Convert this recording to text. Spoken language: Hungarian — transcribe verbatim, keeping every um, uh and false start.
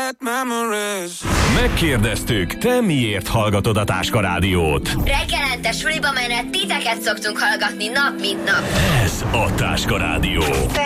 bad memories. Megkérdeztük, te miért hallgatod a Táska Rádiót? Reggelente suliba menet titeket szoktunk hallgatni nap mint nap. Ez a Táska Rádió.